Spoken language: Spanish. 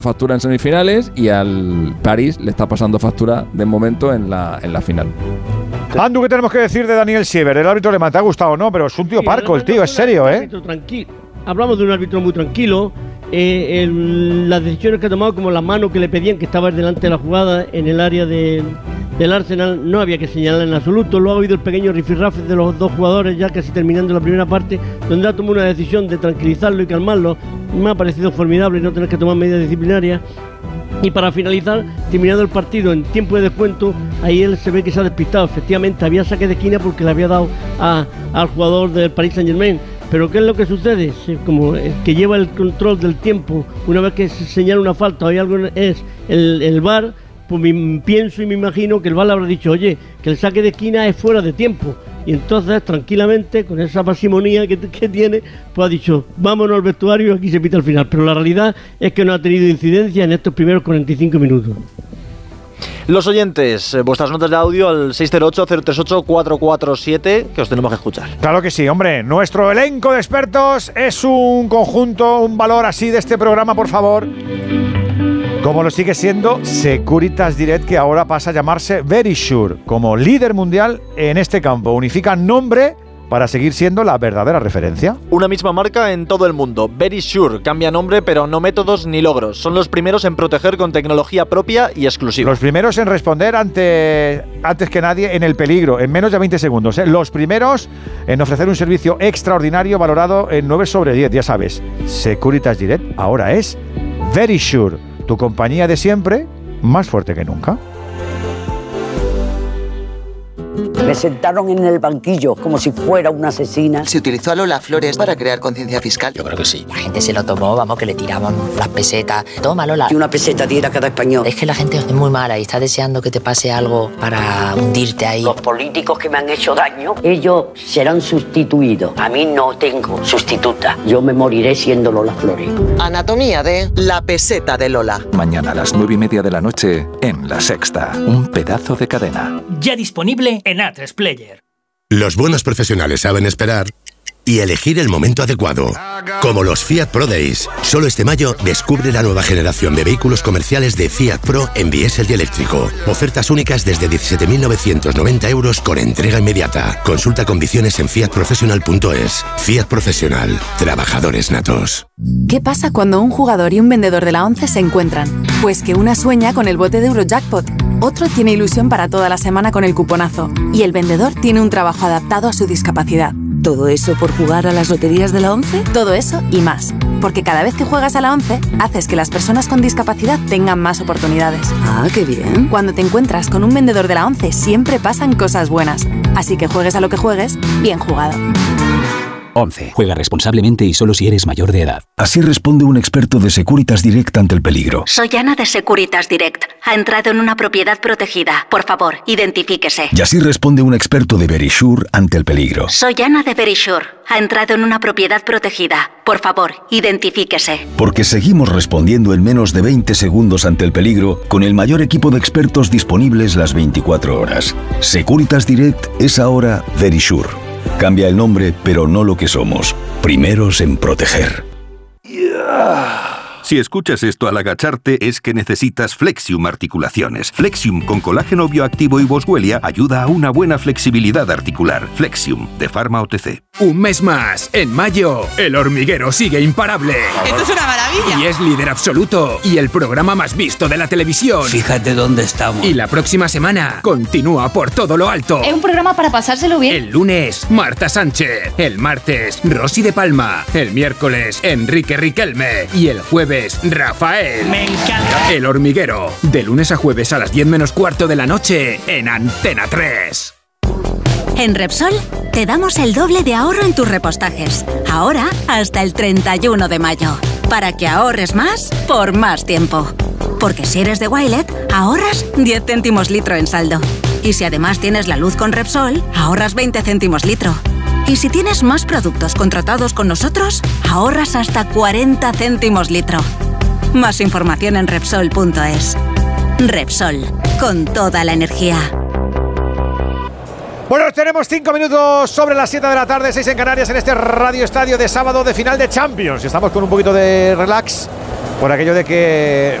factura en semifinales y al París le está pasando factura de momento en la final. Andu, ¿qué tenemos que decir de Daniel Siever? El árbitro alemán, ¿te ha gustado o no? Pero es un tío parco, el tío, es serio, ¿eh? Hablamos de un árbitro muy tranquilo. Las decisiones que ha tomado, como la mano que le pedían, que estaba delante de la jugada en el área del Arsenal, no había que señalar en absoluto. Luego ha habido el pequeño rifirrafe de los dos jugadores ya casi terminando la primera parte, donde ha tomado una decisión de tranquilizarlo y calmarlo. Me ha parecido formidable no tener que tomar medidas disciplinarias. Y para finalizar, terminado el partido en tiempo de descuento, ahí él se ve que se ha despistado. Efectivamente, había saque de esquina porque le había dado al jugador del Paris Saint-Germain. Pero ¿qué es lo que sucede? Como el que lleva el control del tiempo, una vez que se señala una falta o hay algo, es el VAR, pues pienso y me imagino que el VAR le habrá dicho, oye, que el saque de esquina es fuera de tiempo. Y entonces, tranquilamente, con esa parsimonía que tiene, pues ha dicho, vámonos al vestuario y aquí se pita al final. Pero la realidad es que no ha tenido incidencia en estos primeros 45 minutos. Los oyentes, vuestras notas de audio al 608-038-447, que os tenemos que escuchar. Claro que sí, hombre. Nuestro elenco de expertos es un conjunto, un valor así de este programa, por favor. Como lo sigue siendo Securitas Direct, que ahora pasa a llamarse Verisure, como líder mundial en este campo. Unifica nombre para seguir siendo la verdadera referencia. Una misma marca en todo el mundo. Verisure cambia nombre, pero no métodos ni logros. Son los primeros en proteger con tecnología propia y exclusiva. Los primeros en responder antes que nadie en el peligro, en menos de 20 segundos. Los primeros en ofrecer un servicio extraordinario valorado en 9 sobre 10, ya sabes. Securitas Direct ahora es Verisure, tu compañía de siempre, más fuerte que nunca. Me sentaron en el banquillo como si fuera una asesina. ¿Se utilizó a Lola Flores para crear conciencia fiscal? Yo creo que sí. La gente se lo tomó, vamos, que le tiraban las pesetas. Toma, Lola. Y una peseta diera cada español. Es que la gente es muy mala y está deseando que te pase algo para hundirte ahí. Los políticos que me han hecho daño, ellos serán sustituidos. A mí no tengo sustituta. Yo me moriré siendo Lola Flores. Anatomía de La peseta de Lola. Mañana a las 9:30 de la noche en La Sexta. Un pedazo de cadena. Ya disponible en A3 Player. Los buenos profesionales saben esperar y elegir el momento adecuado. Como los Fiat Pro Days. Solo este mayo descubre la nueva generación de vehículos comerciales de Fiat Pro en diésel y eléctrico. Ofertas únicas desde 17.990 euros con entrega inmediata. Consulta condiciones en fiatprofessional.es. Fiat Profesional. Trabajadores natos. ¿Qué pasa cuando un jugador y un vendedor de la 11 se encuentran? Pues que una sueña con el bote de Eurojackpot, otro tiene ilusión para toda la semana con el cuponazo y el vendedor tiene un trabajo adaptado a su discapacidad. ¿Todo eso por jugar a las loterías de la 11? Todo eso y más. Porque cada vez que juegas a la 11, haces que las personas con discapacidad tengan más oportunidades. Ah, qué bien. Cuando te encuentras con un vendedor de la 11, siempre pasan cosas buenas. Así que juegues a lo que juegues, bien jugado. 11. Juega responsablemente y solo si eres mayor de edad. Así responde un experto de Securitas Direct ante el peligro. Soy Ana de Securitas Direct. Ha entrado en una propiedad protegida. Por favor, identifíquese. Y así responde un experto de Verisure ante el peligro. Soy Ana de Verisure. Ha entrado en una propiedad protegida. Por favor, identifíquese. Porque seguimos respondiendo en menos de 20 segundos ante el peligro con el mayor equipo de expertos disponibles las 24 horas. Securitas Direct es ahora Verisure. Cambia el nombre, pero no lo que somos. Primeros en proteger. Si escuchas esto al agacharte es que necesitas Flexium Articulaciones. Flexium con colágeno bioactivo y boswellia ayuda a una buena flexibilidad articular. Flexium, de Pharma OTC. Un mes más. En mayo, El Hormiguero sigue imparable. ¡Esto es una maravilla! Y es líder absoluto. Y el programa más visto de la televisión. Fíjate dónde estamos. Y la próxima semana continúa por todo lo alto. Es un programa para pasárselo bien. El lunes, Marta Sánchez. El martes, Rosy de Palma. El miércoles, Enrique Riquelme. Y el jueves, Rafael. Me encanta. El Hormiguero. De lunes a jueves a las 10 menos cuarto de la noche en Antena 3. En Repsol te damos el doble de ahorro en tus repostajes. Ahora hasta el 31 de mayo. Para que ahorres más por más tiempo. Porque si eres de Wilet, ahorras 10 céntimos litro en saldo. Y si además tienes la luz con Repsol, ahorras 20 céntimos litro. Y si tienes más productos contratados con nosotros, ahorras hasta 40 céntimos litro. Más información en Repsol.es. Repsol, con toda la energía. Bueno, tenemos 5 minutos sobre las 7 de la tarde, 6 en Canarias, en este Radio Estadio de sábado de final de Champions. Estamos con un poquito de relax por aquello de que